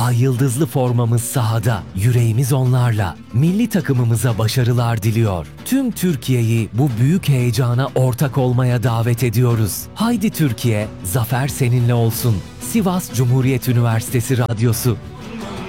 Ay yıldızlı formamız sahada, yüreğimiz onlarla. Milli takımımıza başarılar diliyor. Tüm Türkiye'yi bu büyük heyecana ortak olmaya davet ediyoruz. Haydi Türkiye, zafer seninle olsun. Sivas Cumhuriyet Üniversitesi Radyosu.